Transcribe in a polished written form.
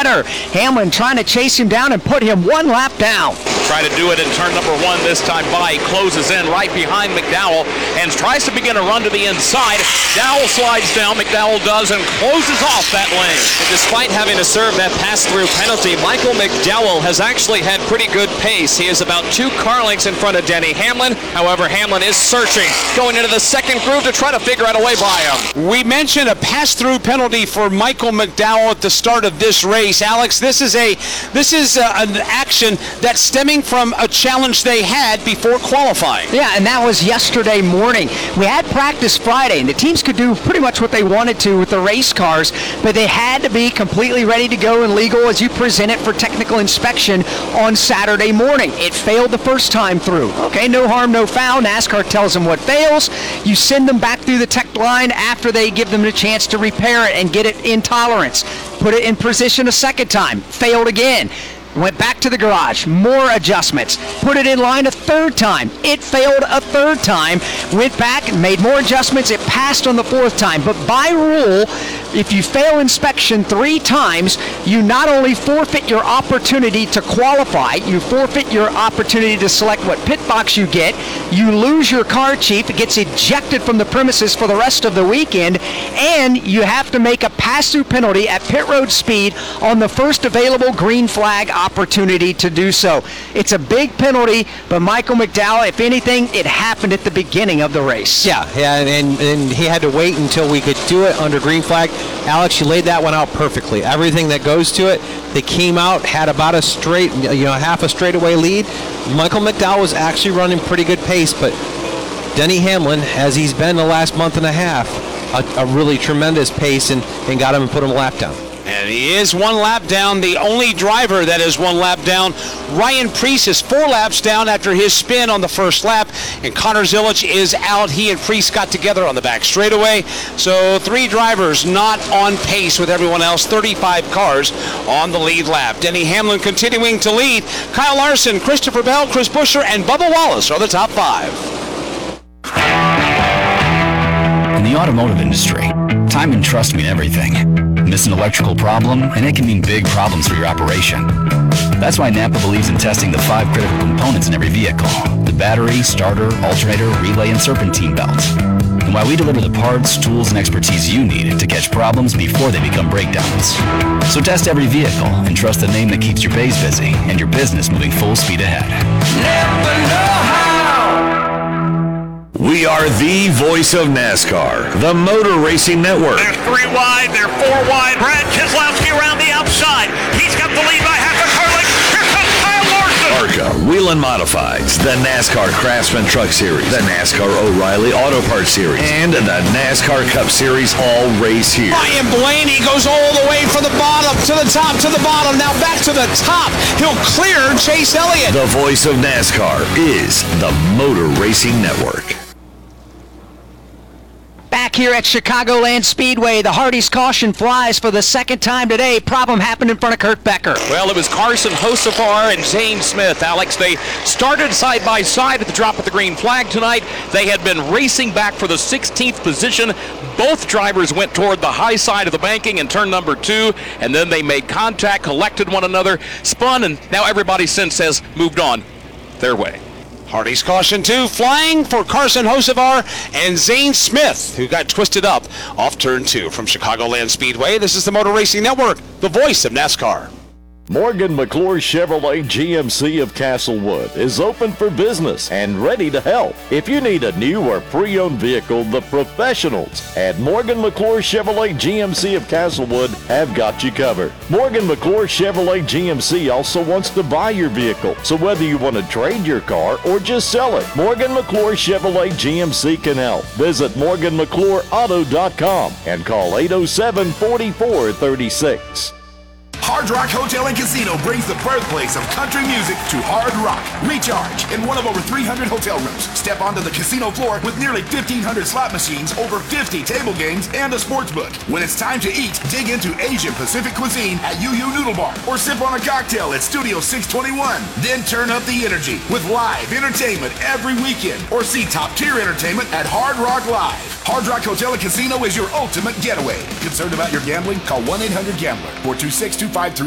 center. Hamlin trying to chase him down and put him one lap down. Try to do it in turn number 1 this time by. He closes in right behind McDowell and tries to begin a run to the inside. Dowell slides down, McDowell does, and closes off that lane. And despite having to serve that pass-through penalty, Michael McDowell has actually had pretty good pace. He is about 2 car lengths in front of Denny Hamlin. However, Hamlin is searching, going into the second groove to try to figure out a way by him. We mentioned a pass-through penalty for Michael McDowell at the start of this race. Alex, this is an action that's stemming from a challenge they had before qualifying. Yeah, and that was yesterday morning. We had practice Friday, and the teams could do pretty much what they wanted to with the race cars, but they had to be completely ready to go and legal as you present it for technical inspection on Saturday morning. It failed the first time through. Okay, no harm, no foul. NASCAR tells them what fails. You send them back through the tech line after they give them a chance to repair it and get it in tolerance. Put it in position a second time. Failed again. Went back to the garage, more adjustments, put it in line a third time. It failed a third time, went back and made more adjustments. It passed on the fourth time. But by rule, if you fail inspection 3 times, you not only forfeit your opportunity to qualify, you forfeit your opportunity to select what pit box you get, you lose your car chief, it gets ejected from the premises for the rest of the weekend, and you have to make a pass-through penalty at pit road speed on the first available green flag opportunity to do so. It's a big penalty, but Michael McDowell, if anything, it happened at the beginning of the race. Yeah, and he had to wait until we could do it under green flag. Alex, you laid that one out perfectly. Everything that goes to it, they came out, had about a straight, half a straightaway lead. Michael McDowell was actually running pretty good pace, but Denny Hamlin, as he's been the last month and a half, a really tremendous pace and got him and put him a lap down. And he is 1 lap down, the only driver that is 1 lap down. Ryan Preece is 4 laps down after his spin on the first lap, and Connor Zilic is out. He and Preece got together on the back straightaway. So 3 drivers not on pace with everyone else, 35 cars on the lead lap. Denny Hamlin continuing to lead. Kyle Larson, Christopher Bell, Chris Buescher, and Bubba Wallace are the top 5. In the automotive industry, time and trust mean everything. Miss an electrical problem, and it can mean big problems for your operation. That's why Napa believes in testing the 5 critical components in every vehicle: the battery, starter, alternator, relay, and serpentine belt. And why we deliver the parts, tools, and expertise you need to catch problems before they become breakdowns. So test every vehicle and trust the name that keeps your bays busy and your business moving full speed ahead. Never know how. We are the voice of NASCAR, the Motor Racing Network. There's 3 wide, they're 4 wide. Brad Keselowski around the outside. He's got the lead by half a car length. Here comes Kyle Larson. ARCA Whelen Modifieds, the NASCAR Craftsman Truck Series, the NASCAR O'Reilly Auto Parts Series, and the NASCAR Cup Series all race here. Ryan Blaney goes all the way from the bottom to the top to the bottom. Now back to the top. He'll clear Chase Elliott. The voice of NASCAR is the Motor Racing Network. Back here at Chicagoland Speedway, the Hardee's caution flies for the second time today. Problem happened in front of Kurt Becker. Well, it was Carson Hocevar and Zane Smith. Alex, they started side by side at the drop of the green flag tonight. They had been racing back for the 16th position. Both drivers went toward the high side of the banking in turn number 2, and then they made contact, collected one another, spun, and now everybody since has moved on their way. Hardee's caution 2 flying for Carson Hocevar and Zane Smith, who got twisted up off turn 2. From Chicagoland Speedway, this is the Motor Racing Network, the voice of NASCAR. Morgan McClure Chevrolet GMC of Castlewood is open for business and ready to help. If you need a new or pre-owned vehicle, the professionals at Morgan McClure Chevrolet GMC of Castlewood have got you covered. Morgan McClure Chevrolet GMC also wants to buy your vehicle, so whether you want to trade your car or just sell it, Morgan McClure Chevrolet GMC can help. Visit MorganMcClureAuto.com and call 807-4436. Hard Rock Hotel and Casino brings the birthplace of country music to Hard Rock. Recharge in one of over 300 hotel rooms. Step onto the casino floor with nearly 1,500 slot machines, over 50 table games, and a sports book. When it's time to eat, dig into Asian Pacific cuisine at Yu Yu Noodle Bar, or sip on a cocktail at Studio 621. Then turn up the energy with live entertainment every weekend, or see top-tier entertainment at Hard Rock Live. Hard Rock Hotel and Casino is your ultimate getaway. Concerned about your gambling? Call 1-800-GAMBLER, 426-2533.